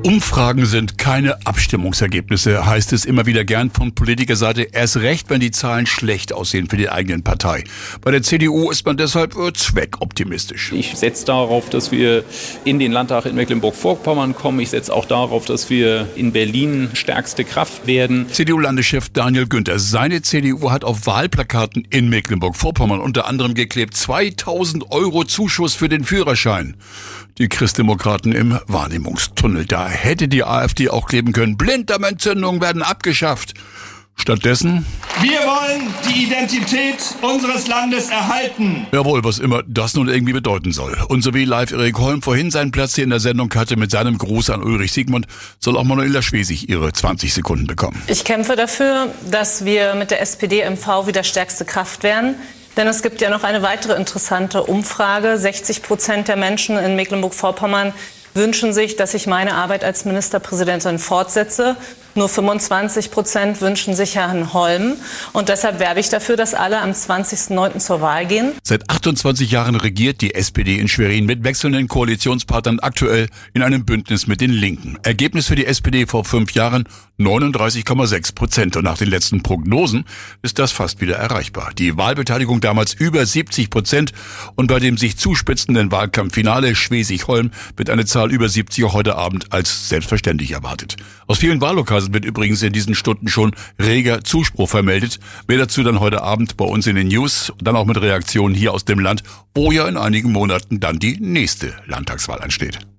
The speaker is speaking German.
Umfragen sind keine Abstimmungsergebnisse, heißt es immer wieder gern von Politikerseite. Erst recht, wenn die Zahlen schlecht aussehen für die eigenen Partei. Bei der CDU ist man deshalb zweckoptimistisch. Ich setze darauf, dass wir in den Landtag in Mecklenburg-Vorpommern kommen. Ich setze auch darauf, dass wir in Berlin stärkste Kraft werden. CDU-Landeschef Daniel Günther. Seine CDU hat auf Wahlplakaten in Mecklenburg-Vorpommern unter anderem geklebt: 2.000 € Zuschuss für den Führerschein. Die Christdemokraten im Wahrnehmungstunnel. Da hätte die AfD auch kleben können: Blinddarmentzündungen werden abgeschafft. Stattdessen: Wir wollen die Identität unseres Landes erhalten. Jawohl, was immer das nun irgendwie bedeuten soll. Und so wie live Erik Holm vorhin seinen Platz hier in der Sendung hatte mit seinem Gruß an Ulrich Siegmund, soll auch Manuela Schwesig ihre 20 Sekunden bekommen. Ich kämpfe dafür, dass wir mit der SPD-MV wieder stärkste Kraft werden. Denn es gibt ja noch eine weitere interessante Umfrage. 60% der Menschen in Mecklenburg-Vorpommern wünschen sich, dass ich meine Arbeit als Ministerpräsidentin fortsetze. Nur 25% wünschen sich Herrn Holm. Und deshalb werbe ich dafür, dass alle am 20.09. zur Wahl gehen. Seit 28 Jahren regiert die SPD in Schwerin mit wechselnden Koalitionspartnern, aktuell in einem Bündnis mit den Linken. Ergebnis für die SPD vor 5 Jahren: 39,6%. Und nach den letzten Prognosen ist das fast wieder erreichbar. Die Wahlbeteiligung damals über 70%. Und bei dem sich zuspitzenden Wahlkampffinale Schwesig-Holm wird eine Zahl über 70 heute Abend als selbstverständlich erwartet. Aus vielen Wahllokalen wird übrigens in diesen Stunden schon reger Zuspruch vermeldet. Mehr dazu dann heute Abend bei uns in den News, dann auch mit Reaktionen hier aus dem Land, wo ja in einigen Monaten dann die nächste Landtagswahl ansteht.